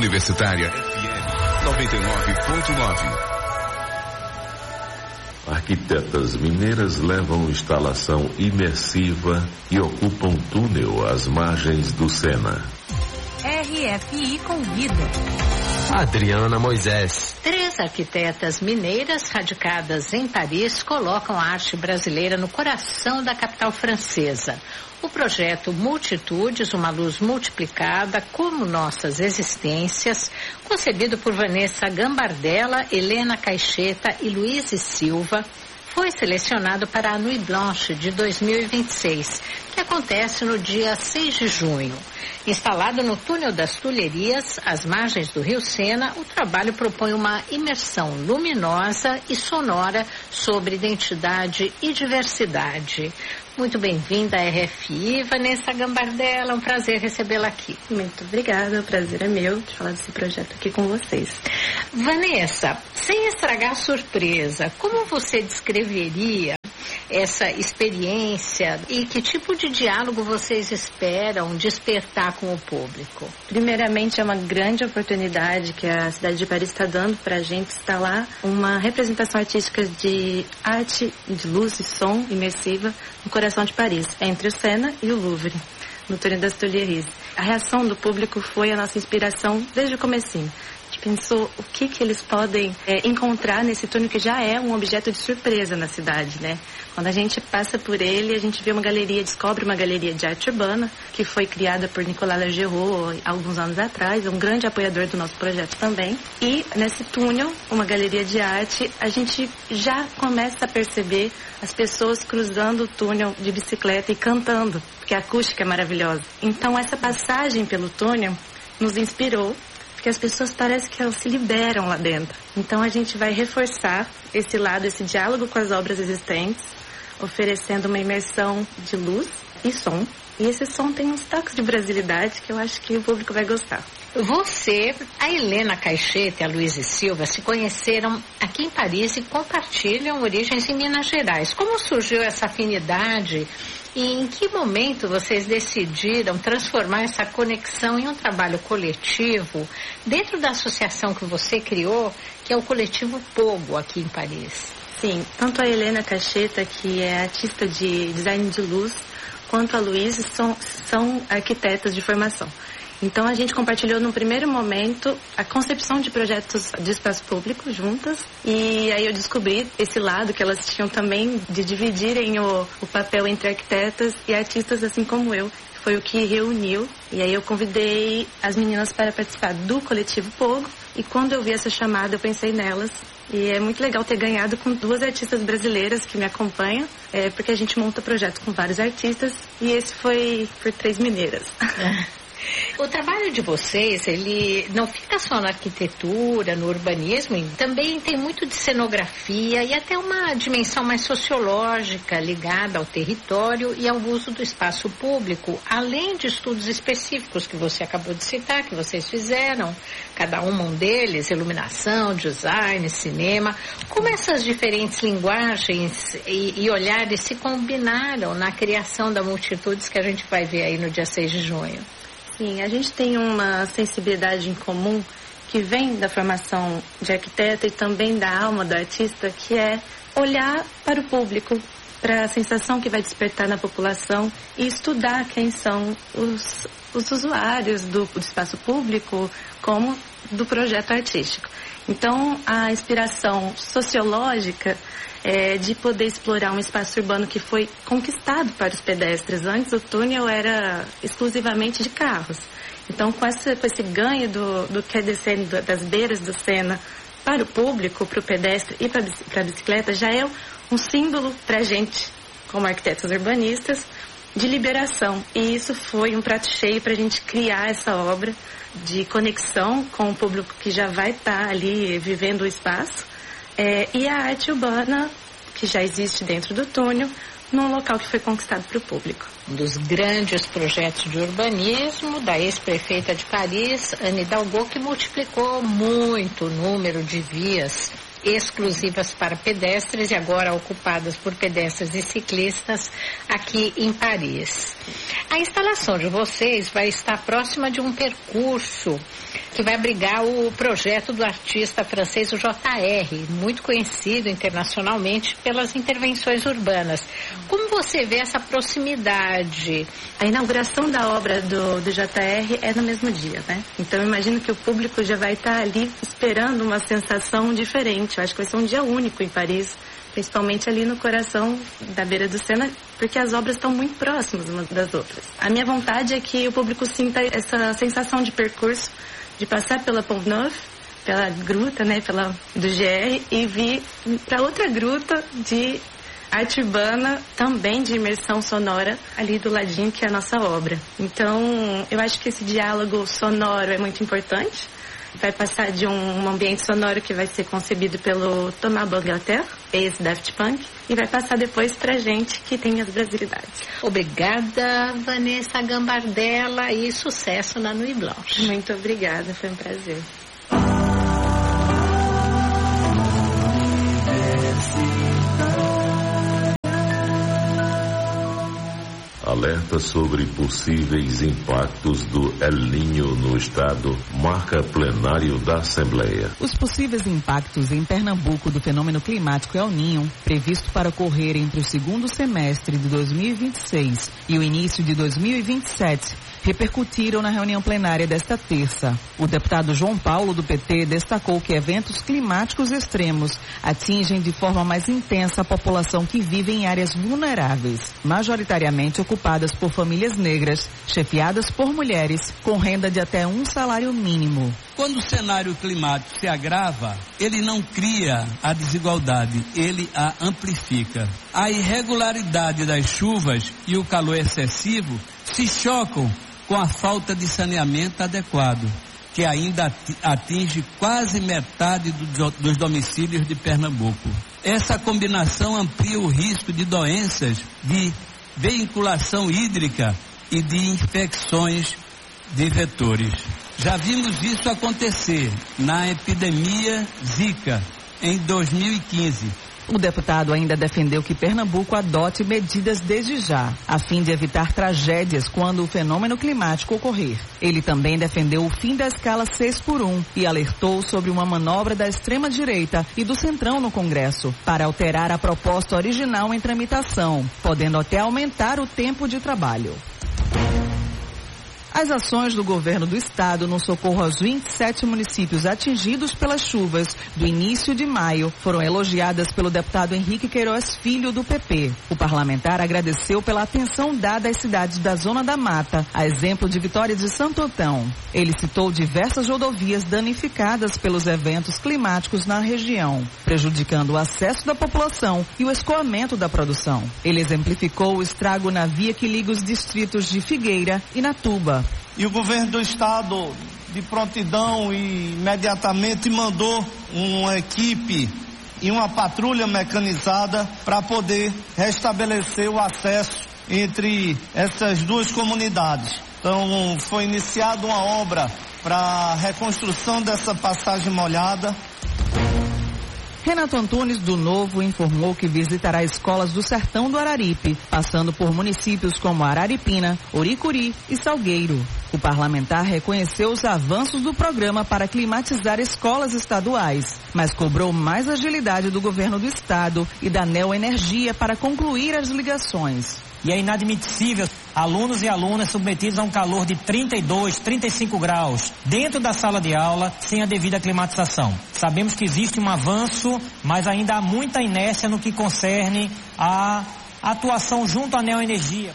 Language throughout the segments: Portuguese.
Universitária FM 99.9. Arquitetas mineiras levam instalação imersiva e ocupam túnel às margens do Sena. RFI convida. Adriana Moisés. 3 arquitetas mineiras radicadas em Paris colocam a arte brasileira no coração da capital francesa. O projeto Multitudes, uma luz multiplicada como nossas existências, concebido por Vanessa Gambardella, Helena Caixeta e Luiz Silva, foi selecionado para a Nuit Blanche de 2026, que acontece no dia 6 de junho. Instalado no Túnel das Tulherias, às margens do Rio Sena, o trabalho propõe uma imersão luminosa e sonora sobre identidade e diversidade. Muito bem-vinda à RFI, Vanessa Gambardella, um prazer recebê-la aqui. Muito obrigada, o prazer é meu de falar desse projeto aqui com vocês. Vanessa, sem estragar a surpresa, como você descreveria essa experiência e que tipo de diálogo vocês esperam despertar com o público? Primeiramente, é uma grande oportunidade que a cidade de Paris está dando para a gente instalar uma representação artística de arte, de luz e som imersiva no coração de Paris, entre o Sena e o Louvre, no Túnel das Tulherias. A reação do público foi a nossa inspiração desde o comecinho. A gente pensou o que eles podem encontrar nesse túnel que já é um objeto de surpresa na cidade, né? Quando a gente passa por ele, a gente vê uma galeria, descobre uma galeria de arte urbana, que foi criada por Nicolas Lagerot há alguns anos atrás, é um grande apoiador do nosso projeto também. E nesse túnel, uma galeria de arte, a gente já começa a perceber as pessoas cruzando o túnel de bicicleta e cantando, porque a acústica é maravilhosa. Então essa passagem pelo túnel nos inspirou, porque as pessoas parecem que elas se liberam lá dentro. Então a gente vai reforçar esse lado, esse diálogo com as obras existentes, oferecendo uma imersão de luz e som. E esse som tem uns toques de brasilidade que eu acho que o público vai gostar. Você, a Helena Caixeta e a Luiz Silva se conheceram aqui em Paris e compartilham origens em Minas Gerais. Como surgiu essa afinidade e em que momento vocês decidiram transformar essa conexão em um trabalho coletivo dentro da associação que você criou, que é o Coletivo Pogo, aqui em Paris? Sim, tanto a Helena Caixeta, que é artista de design de luz, quanto a Luiz são arquitetas de formação. Então a gente compartilhou no primeiro momento a concepção de projetos de espaço público juntas, e aí eu descobri esse lado que elas tinham também de dividirem o papel entre arquitetas e artistas assim como eu. Foi o que reuniu, e aí eu convidei as meninas para participar do Coletivo Pogo, e quando eu vi essa chamada eu pensei nelas. E é muito legal ter ganhado com 2 artistas brasileiras que me acompanham, porque a gente monta projetos com vários artistas, e esse foi por 3 mineiras. O trabalho de vocês, ele não fica só na arquitetura, no urbanismo, também tem muito de cenografia e até uma dimensão mais sociológica ligada ao território e ao uso do espaço público, além de estudos específicos que você acabou de citar, que vocês fizeram, cada um deles, iluminação, design, cinema. Como essas diferentes linguagens e olhares se combinaram na criação da Multitudes que a gente vai ver aí no dia 6 de junho? Sim, a gente tem uma sensibilidade em comum que vem da formação de arquiteto e também da alma do artista, que é olhar para o público, para a sensação que vai despertar na população e estudar quem são os usuários do espaço público como do projeto artístico. Então, a inspiração sociológica é de poder explorar um espaço urbano que foi conquistado para os pedestres. Antes o túnel era exclusivamente de carros. Então, com esse ganho do que é descendo das beiras do Sena para o público, para o pedestre e para a bicicleta, já é um símbolo para a gente, como arquitetos urbanistas, de liberação. E isso foi um prato cheio para a gente criar essa obra de conexão com o público que já vai estar ali vivendo o espaço, e a arte urbana que já existe dentro do túnel, num local que foi conquistado para o público. Um dos grandes projetos de urbanismo da ex-prefeita de Paris, Anne Hidalgo, que multiplicou muito o número de vias exclusivas para pedestres e agora ocupadas por pedestres e ciclistas aqui em Paris. A instalação de vocês vai estar próxima de um percurso que vai abrigar o projeto do artista francês, o JR, muito conhecido internacionalmente pelas intervenções urbanas. Como você vê essa proximidade? A inauguração da obra do JR é no mesmo dia, né? Então eu imagino que o público já vai estar ali esperando uma sensação diferente. Eu acho que vai ser um dia único em Paris, principalmente ali no coração da beira do Sena, porque as obras estão muito próximas umas das outras. A minha vontade é que o público sinta essa sensação de percurso, de passar pela Pont Neuf, pela gruta, né, do GR, e vir para outra gruta de arte urbana, também de imersão sonora, ali do ladinho, que é a nossa obra. Então, eu acho que esse diálogo sonoro é muito importante. Vai passar de um ambiente sonoro que vai ser concebido pelo Thomas Bangalter, ex-Daft Punk, e vai passar depois pra gente que tem as brasilidades. Obrigada, Vanessa Gambardella, e sucesso na Nuit Blanche. Muito obrigada, foi um prazer. Alerta sobre possíveis impactos do El Niño no estado, marca plenário da Assembleia. Os possíveis impactos em Pernambuco do fenômeno climático El Niño, previsto para ocorrer entre o segundo semestre de 2026 e o início de 2027, repercutiram na reunião plenária desta terça. O deputado João Paulo, do PT, destacou que eventos climáticos extremos atingem de forma mais intensa a população que vive em áreas vulneráveis, majoritariamente ocupadas por famílias negras, chefiadas por mulheres, com renda de até um salário mínimo. Quando o cenário climático se agrava, ele não cria a desigualdade, ele a amplifica. A irregularidade das chuvas e o calor excessivo se chocam com a falta de saneamento adequado, que ainda atinge quase metade dos domicílios de Pernambuco. Essa combinação amplia o risco de doenças de veiculação hídrica e de infecções de vetores. Já vimos isso acontecer na epidemia Zika em 2015. O deputado ainda defendeu que Pernambuco adote medidas desde já, a fim de evitar tragédias quando o fenômeno climático ocorrer. Ele também defendeu o fim da escala 6x1 e alertou sobre uma manobra da extrema-direita e do Centrão no Congresso para alterar a proposta original em tramitação, podendo até aumentar o tempo de trabalho. As ações do governo do estado no socorro aos 27 municípios atingidos pelas chuvas do início de maio foram elogiadas pelo deputado Henrique Queiroz Filho, do PP. O parlamentar agradeceu pela atenção dada às cidades da Zona da Mata, a exemplo de Vitória de Santo Antão. Ele citou diversas rodovias danificadas pelos eventos climáticos na região, prejudicando o acesso da população e o escoamento da produção. Ele exemplificou o estrago na via que liga os distritos de Figueira e Natuba. E o governo do estado, de prontidão, e imediatamente mandou uma equipe e uma patrulha mecanizada para poder restabelecer o acesso entre essas duas comunidades. Então, foi iniciada uma obra para a reconstrução dessa passagem molhada. Renato Antunes, do Novo, informou que visitará escolas do Sertão do Araripe, passando por municípios como Araripina, Oricuri e Salgueiro. O parlamentar reconheceu os avanços do programa para climatizar escolas estaduais, mas cobrou mais agilidade do governo do estado e da Neoenergia para concluir as ligações. E é inadmissível alunos e alunas submetidos a um calor de 32, 35 graus dentro da sala de aula sem a devida climatização. Sabemos que existe um avanço, mas ainda há muita inércia no que concerne a atuação junto à Neoenergia.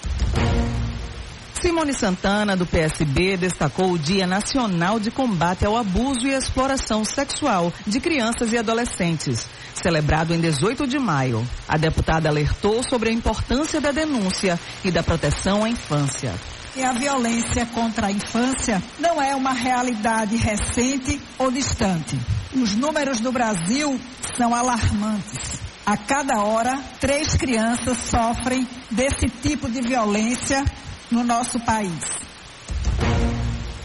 Simone Santana, do PSB, destacou o Dia Nacional de Combate ao Abuso e Exploração Sexual de Crianças e Adolescentes, celebrado em 18 de maio. A deputada alertou sobre a importância da denúncia e da proteção à infância. E a violência contra a infância não é uma realidade recente ou distante. Os números do Brasil são alarmantes. A cada hora, 3 crianças sofrem desse tipo de violência no nosso país.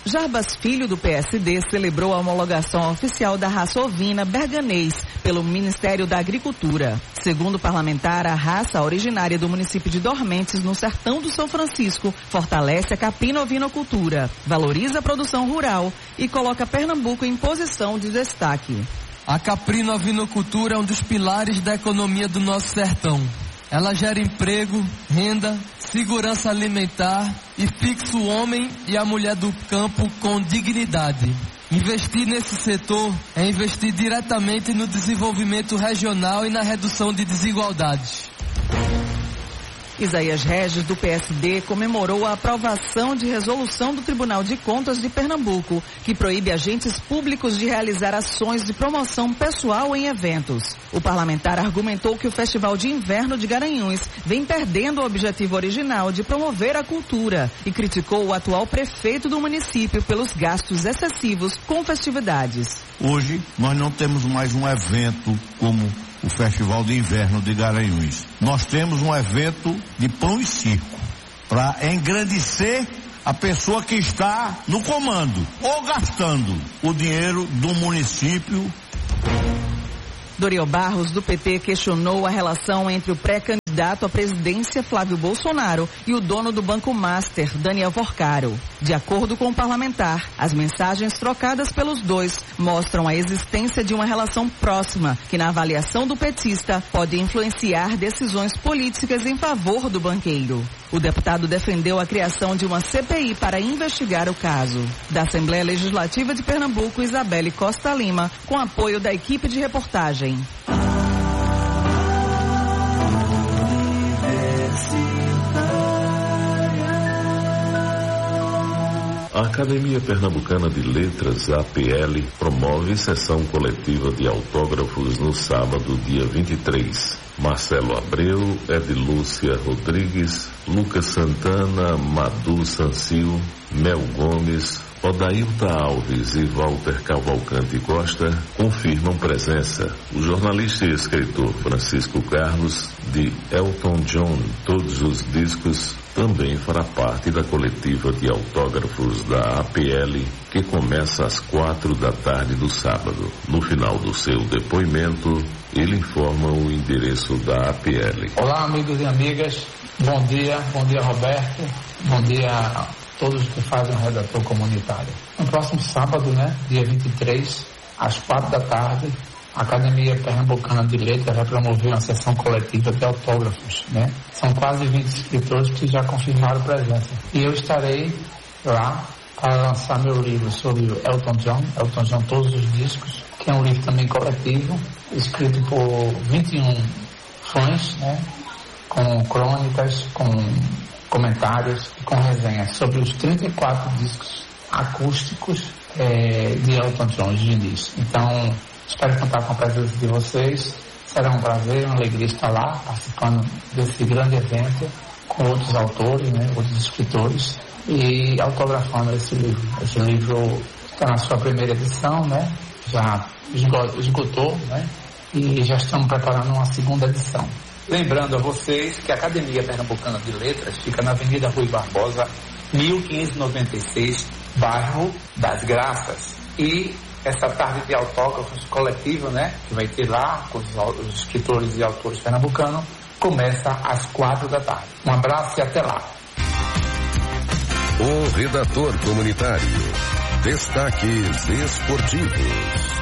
Jarbas Filho, do PSD, celebrou a homologação oficial da raça ovina berganês pelo Ministério da Agricultura. Segundo o parlamentar, a raça originária do município de Dormentes, no sertão do São Francisco, fortalece a capino-ovinocultura, valoriza a produção rural e coloca Pernambuco em posição de destaque. A caprino-ovinocultura é um dos pilares da economia do nosso sertão. Ela gera emprego, renda, segurança alimentar e fixa o homem e a mulher do campo com dignidade. Investir nesse setor é investir diretamente no desenvolvimento regional e na redução de desigualdades. Isaías Regis, do PSD, comemorou a aprovação de resolução do Tribunal de Contas de Pernambuco, que proíbe agentes públicos de realizar ações de promoção pessoal em eventos. O parlamentar argumentou que o Festival de Inverno de Garanhuns vem perdendo o objetivo original de promover a cultura e criticou o atual prefeito do município pelos gastos excessivos com festividades. Hoje, nós não temos mais um evento como o Festival de Inverno de Garanhuns. Nós temos um evento de pão e circo para engrandecer a pessoa que está no comando ou gastando o dinheiro do município. Doriel Barros, do PT, questionou a relação entre o pré-candidato à presidência, Flávio Bolsonaro, e o dono do Banco Master, Daniel Porcaro. De acordo com o parlamentar, as mensagens trocadas pelos dois mostram a existência de uma relação próxima, que na avaliação do petista pode influenciar decisões políticas em favor do banqueiro. O deputado defendeu a criação de uma CPI para investigar o caso. Da Assembleia Legislativa de Pernambuco, Isabelle Costa Lima, com apoio da equipe de reportagem. A Academia Pernambucana de Letras, APL, promove sessão coletiva de autógrafos no sábado, dia 23. Marcelo Abreu, Edilúcia Rodrigues, Lucas Santana, Madu Sancil, Mel Gomes, Odailta Alves e Walter Cavalcante Costa confirmam presença. O jornalista e escritor Francisco Carlos, de Elton John, Todos os Discos, também fará parte da coletiva de autógrafos da APL, que começa às 16h do sábado. No final do seu depoimento, ele informa o endereço da APL. Olá, amigos e amigas. Bom dia Roberto. Bom dia a todos que fazem o redator comunitário. No próximo sábado, dia 23, às 16h, a Academia Pernambucana de Letras vai promover uma sessão coletiva de autógrafos, São quase 20 escritores que já confirmaram presença. E eu estarei lá para lançar meu livro sobre o Elton John, Todos os Discos, que é um livro também coletivo, escrito por 21 fãs, com crônicas, com comentários e com resenhas sobre os 34 discos acústicos de Elton John de início. Então, espero contar com a presença de vocês. Será um prazer, uma alegria estar lá, participando desse grande evento, com outros autores, outros escritores, e autografando esse livro. Esse livro está na sua primeira edição, já esgotou, e já estamos preparando uma segunda edição. Lembrando a vocês que a Academia Pernambucana de Letras fica na Avenida Rui Barbosa, 1596, bairro das Graças. E essa tarde de autógrafos coletiva, que vai ter lá com os escritores e autores pernambucanos, começa às 16h. Um abraço e até lá. O redator comunitário. Destaques esportivos.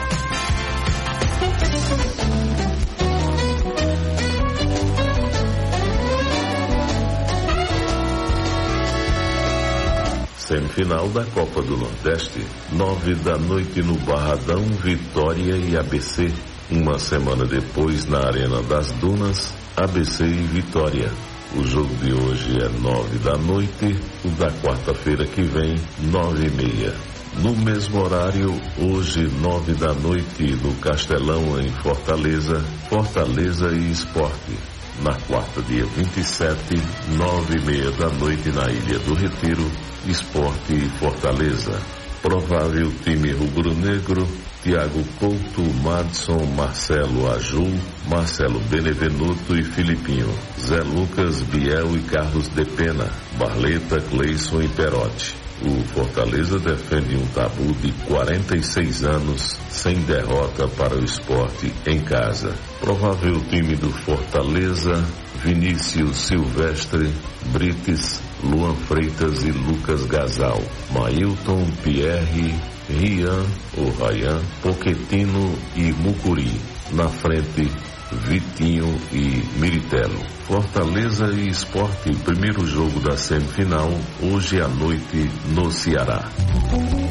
Semifinal da Copa do Nordeste, 21h no Barradão, Vitória e ABC. Uma semana depois, na Arena das Dunas, ABC e Vitória. O jogo de hoje é 21h, o da quarta-feira que vem, 21h30. No mesmo horário, hoje 21h, no Castelão, em Fortaleza, Fortaleza e Esporte. Na quarta, dia 27, 21h30 na Ilha do Retiro, Esporte e Fortaleza. Provável time rubro-negro: Thiago Couto, Madson, Marcelo Ajul, Marcelo Benevenuto e Filipinho, Zé Lucas, Biel e Carlos de Pena, Barleta, Cleison e Perotti. O Fortaleza defende um tabu de 46 anos sem derrota para o Sport em casa. Provável time do Fortaleza: Vinícius Silvestre, Brites, Luan Freitas e Lucas Gasal, Mailton, Pierre, Rian ou Ryan, Pochettino e Mucuri. Na frente, Vitinho e Miritello. Fortaleza e Sport, primeiro jogo da semifinal, hoje à noite no Ceará.